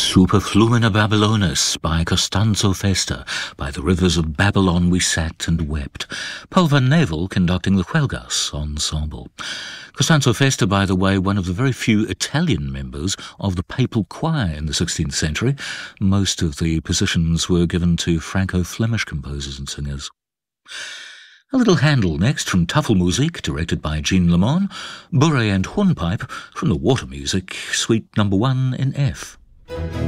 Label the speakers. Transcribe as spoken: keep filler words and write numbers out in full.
Speaker 1: Super Flumina Babylonis by Costanzo Festa. By the rivers of Babylon we sat and wept. Paul van Navel conducting the Huelgas ensemble. Costanzo Festa, by the way, one of the very few Italian members of the papal choir in the sixteenth century. Most of the positions were given to Franco-Flemish composers and singers. A little Handel next from Tafelmusik, directed by Jean Lemon. Bourrée and Hornpipe from the Water Music, Suite Number One in F.